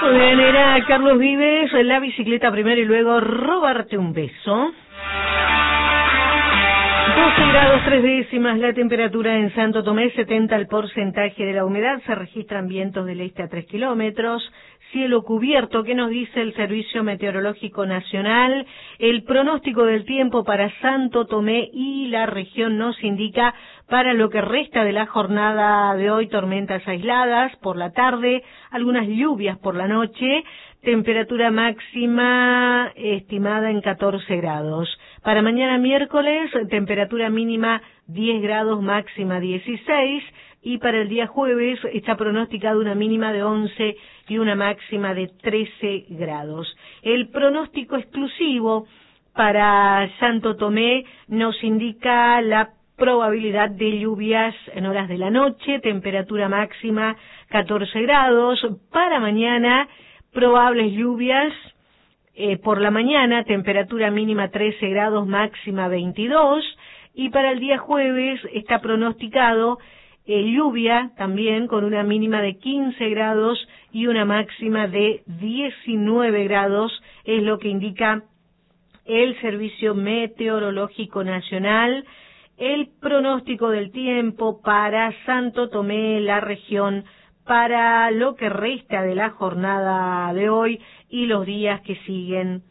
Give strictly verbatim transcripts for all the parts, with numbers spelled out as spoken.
Muy bien, era Carlos Vives, La Bicicleta primero y luego Robarte un Beso. doce grados tres décimas la temperatura en Santo Tomé, setenta el porcentaje de la humedad, se registran vientos del este a tres kilómetros, cielo cubierto. ¿Qué nos dice el Servicio Meteorológico Nacional? El pronóstico del tiempo para Santo Tomé y la región nos indica para lo que resta de la jornada de hoy tormentas aisladas por la tarde, algunas lluvias por la noche, temperatura máxima estimada en catorce grados. Para mañana miércoles, temperatura mínima diez grados, máxima dieciséis, y para el día jueves está pronosticada una mínima de once y una máxima de trece grados. El pronóstico exclusivo para Santo Tomé nos indica la probabilidad de lluvias en horas de la noche, temperatura máxima catorce grados. Para mañana, probables lluvias eh, por la mañana, temperatura mínima trece grados, máxima veintidós, y para el día jueves está pronosticado eh, lluvia también con una mínima de quince grados y una máxima de diecinueve grados, es lo que indica el Servicio Meteorológico Nacional. El pronóstico del tiempo para Santo Tomé, la región, para lo que resta de la jornada de hoy y los días que siguen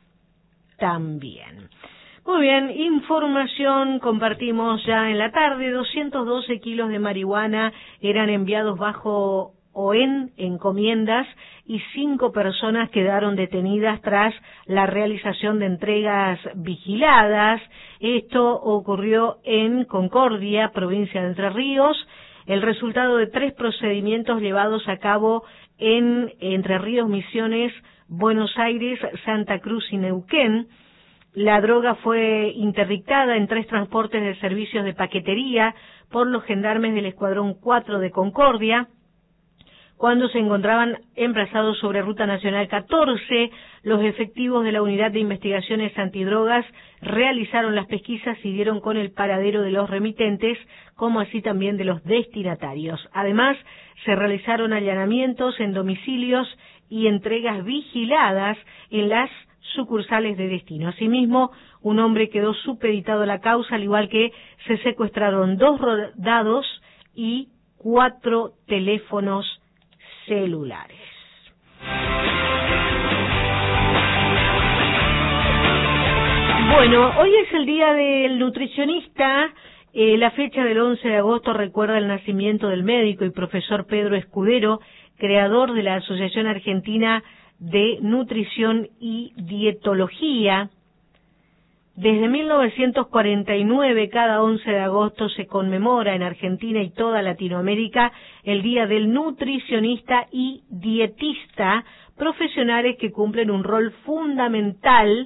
también. Muy bien, información compartimos ya en la tarde. doscientos doce kilos de marihuana eran enviados bajo o en encomiendas y cinco personas quedaron detenidas tras la realización de entregas vigiladas. Esto ocurrió en Concordia, provincia de Entre Ríos. El resultado de tres procedimientos llevados a cabo en Entre Ríos, Misiones, Buenos Aires, Santa Cruz y Neuquén. La droga fue interdictada en tres transportes de servicios de paquetería por los gendarmes del Escuadrón cuatro de Concordia, cuando se encontraban emplazados sobre Ruta Nacional catorce. Los efectivos de la Unidad de Investigaciones Antidrogas realizaron las pesquisas y dieron con el paradero de los remitentes, como así también de los destinatarios. Además, se realizaron allanamientos en domicilios y entregas vigiladas en las sucursales de destino. Asimismo, un hombre quedó supeditado a la causa, al igual que se secuestraron dos rodados y cuatro teléfonos celulares. Bueno, hoy es el día del nutricionista. Eh, la fecha del once de agosto recuerda el nacimiento del médico y profesor Pedro Escudero, creador de la Asociación Argentina de Nutrición y Dietología. Desde mil novecientos cuarenta y nueve, cada once de agosto se conmemora en Argentina y toda Latinoamérica el Día del Nutricionista y Dietista, profesionales que cumplen un rol fundamental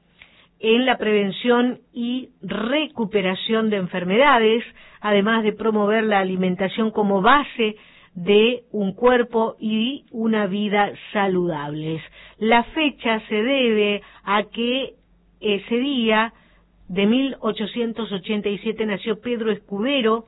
en la prevención y recuperación de enfermedades, además de promover la alimentación como base de un cuerpo y una vida saludables. La fecha se debe a que ese día de mil ochocientos ochenta y siete nació Pedro Escudero,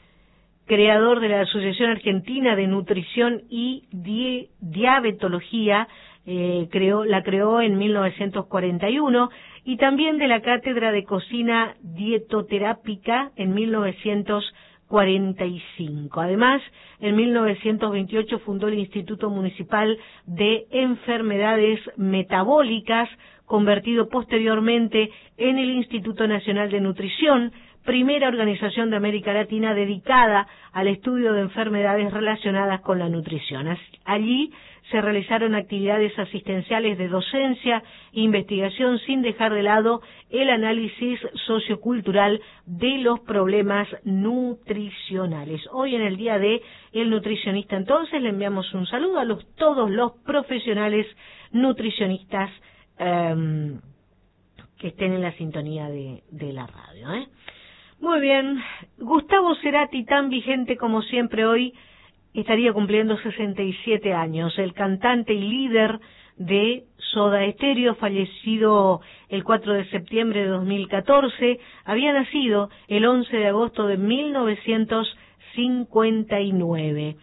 creador de la Asociación Argentina de Nutrición y Di- Diabetología, eh, creó, la creó en mil novecientos cuarenta y uno, y también de la Cátedra de Cocina Dietoterápica en mil novecientos cuarenta y cinco. Además, en mil novecientos veintiocho fundó el Instituto Municipal de Enfermedades Metabólicas, convertido posteriormente en el Instituto Nacional de Nutrición, primera organización de América Latina dedicada al estudio de enfermedades relacionadas con la nutrición. Allí se realizaron actividades asistenciales de docencia e investigación sin dejar de lado el análisis sociocultural de los problemas nutricionales. Hoy, en el Día de el Nutricionista, entonces, le enviamos un saludo a los, todos los profesionales nutricionistas eh, que estén en la sintonía de, de la radio, ¿eh? Muy bien, Gustavo Cerati, tan vigente como siempre hoy, estaría cumpliendo sesenta y siete años. El cantante y líder de Soda Stereo, fallecido el cuatro de septiembre de dos mil catorce, había nacido el once de agosto de mil novecientos cincuenta y nueve.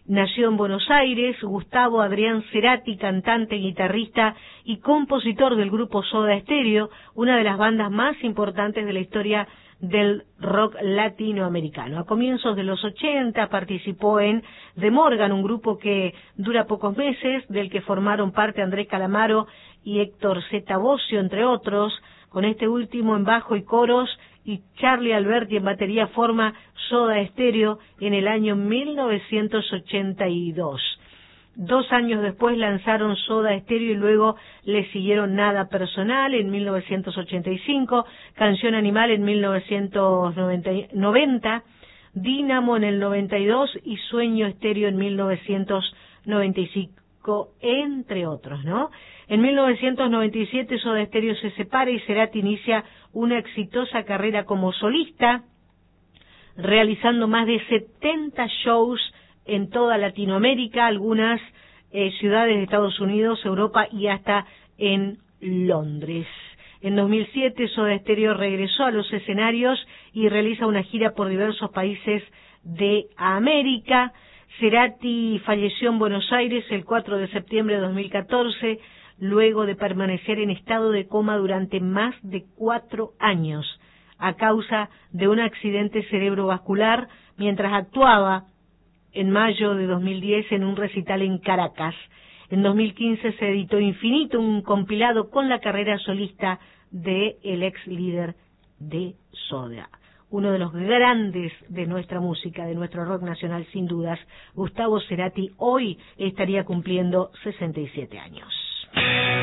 Nació en Buenos Aires, Gustavo Adrián Cerati, cantante, guitarrista y compositor del grupo Soda Stereo, una de las bandas más importantes de la historia del rock latinoamericano. A comienzos de los ochenta participó en The Morgan, un grupo que dura pocos meses, del que formaron parte Andrés Calamaro y Héctor Zeta Bosio, entre otros. Con este último en bajo y coros y Charlie Alberti en batería forma Soda Stereo en el año mil novecientos ochenta y dos. Dos años después lanzaron Soda Stereo y luego le siguieron Nada Personal en mil novecientos ochenta y cinco, Canción Animal en mil novecientos noventa, Dínamo en el noventa y dos y Sueño Stereo en mil novecientos noventa y cinco, entre otros, ¿no? En mil novecientos noventa y siete Soda Stereo se separa y Cerati inicia una exitosa carrera como solista, realizando más de setenta shows en toda Latinoamérica, algunas eh, ciudades de Estados Unidos, Europa y hasta en Londres. En dos mil siete Soda Stereo regresó a los escenarios y realiza una gira por diversos países de América. Cerati falleció en Buenos Aires el cuatro de septiembre de dos mil catorce, luego de permanecer en estado de coma durante más de cuatro años, a causa de un accidente cerebrovascular mientras actuaba en mayo de dos mil diez en un recital en Caracas. En dos mil quince se editó Infinito, un compilado con la carrera solista de el ex líder de Soda. Uno de los grandes de nuestra música, de nuestro rock nacional sin dudas, Gustavo Cerati, hoy estaría cumpliendo sesenta y siete años.